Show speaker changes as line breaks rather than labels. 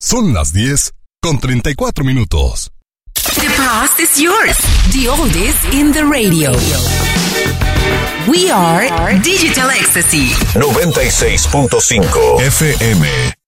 Son las 10:34.
The past is yours. The oldies in the radio. We are Digital Ecstasy
96.5 FM.